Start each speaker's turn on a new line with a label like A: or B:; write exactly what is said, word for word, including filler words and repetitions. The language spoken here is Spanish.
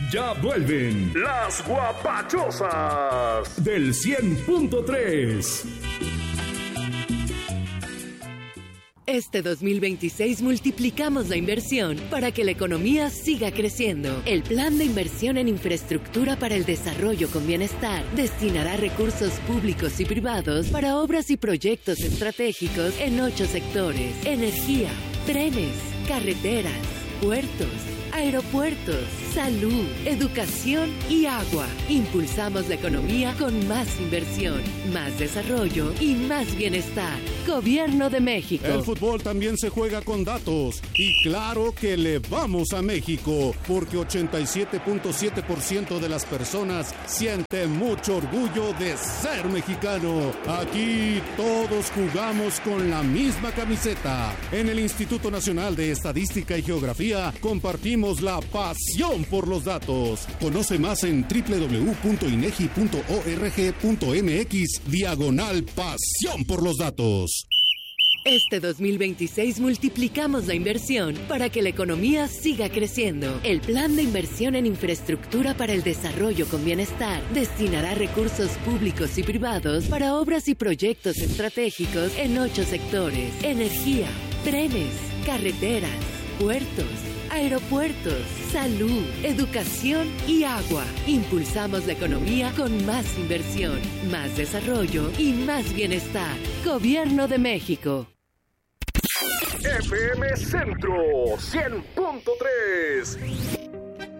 A: Ya vuelven las guapachosas del cien punto tres.
B: Este dos mil veintiséis multiplicamos la inversión para que la economía siga creciendo. El Plan de Inversión en Infraestructura para el Desarrollo con Bienestar destinará recursos públicos y privados para obras y proyectos estratégicos en ocho sectores: energía, trenes, carreteras, puertos, aeropuertos, salud, educación y agua. Impulsamos la economía con más inversión, más desarrollo y más bienestar. Gobierno de México.
C: El fútbol también se juega con datos. Y claro que le vamos a México, porque ochenta y siete punto siete por ciento de las personas sienten mucho orgullo de ser mexicano. Aquí todos jugamos con la misma camiseta. En el Instituto Nacional de Estadística y Geografía compartimos la pasión por los datos. Conoce más en doble u doble u doble u punto inegi punto org punto mx diagonal pasión por los datos.
B: Este dos mil veintiséis multiplicamos la inversión para que la economía siga creciendo. El Plan de Inversión en Infraestructura para el Desarrollo con Bienestar destinará recursos públicos y privados para obras y proyectos estratégicos en ocho sectores: energía, trenes, carreteras, puertos, aeropuertos, salud, educación y agua. Impulsamos la economía con más inversión, más desarrollo y más bienestar. Gobierno de México.
A: F M Centro cien punto tres.